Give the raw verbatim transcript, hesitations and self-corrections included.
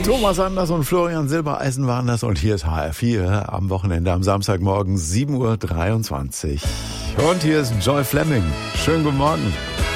Thomas Anders und Florian Silbereisen waren das und hier ist H R vier am Wochenende am Samstagmorgen sieben Uhr dreiundzwanzig. Und hier ist Joy Fleming. Schönen guten Morgen.